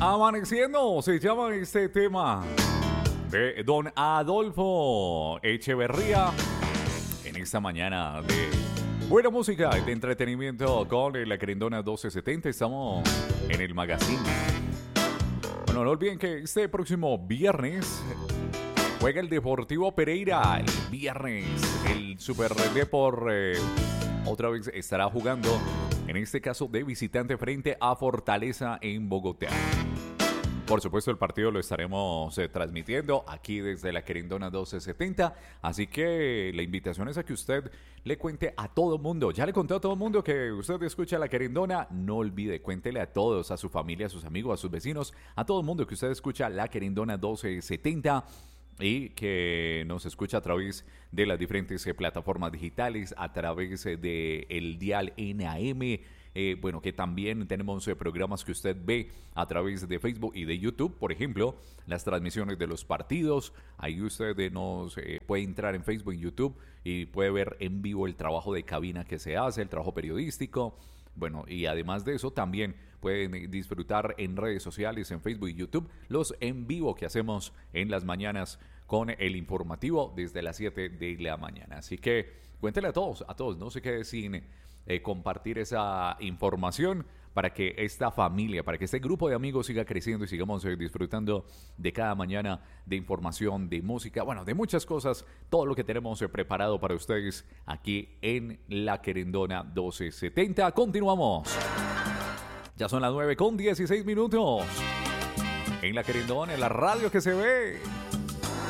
Amaneciendo se llama este tema de don Adolfo Echeverría en esta mañana de buena música y de entretenimiento con la Querendona 1270. Estamos en el magazine. Bueno, no olviden que este próximo viernes juega el Deportivo Pereira. El viernes el Super Depor otra vez estará jugando, en este caso de visitante, frente a Fortaleza en Bogotá. Por supuesto, el partido lo estaremos transmitiendo aquí desde la Querendona 1270. Así que la invitación es a que usted le cuente a todo el mundo. Ya le conté a todo el mundo que usted escucha la Querendona. No olvide, cuéntele a todos, a su familia, a sus amigos, a sus vecinos, a todo el mundo que usted escucha la Querendona 1270. Y que nos escucha a través de las diferentes plataformas digitales, a través de el dial NAM. Bueno, que también tenemos programas que usted ve a través de Facebook y de YouTube. Por ejemplo, las transmisiones de los partidos. Ahí usted nos puede entrar en Facebook y YouTube y puede ver en vivo el trabajo de cabina que se hace, el trabajo periodístico. Bueno, y además de eso, también pueden disfrutar en redes sociales, en Facebook y YouTube, los en vivo que hacemos en las mañanas con el informativo desde las 7 de la mañana. Así que cuéntele a todos, no se quede sin compartir esa información para que esta familia, para que este grupo de amigos siga creciendo y sigamos disfrutando de cada mañana de información, de música, bueno, de muchas cosas, todo lo que tenemos preparado para ustedes aquí en la Querendona 1270. Continuamos. Ya son las 9:16 en la Querendona, en la radio que se ve.